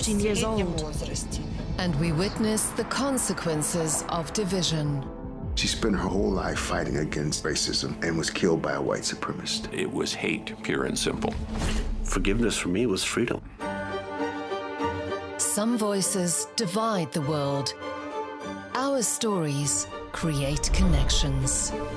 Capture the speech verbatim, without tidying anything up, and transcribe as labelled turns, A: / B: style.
A: fourteen years old.
B: And we witness the consequences of division.
C: She spent her whole life fighting against racism and was killed by a white supremacist.
D: It was hate, pure and simple.
E: Forgiveness for me was freedom.
B: Some voices divide the world. Our stories create connections.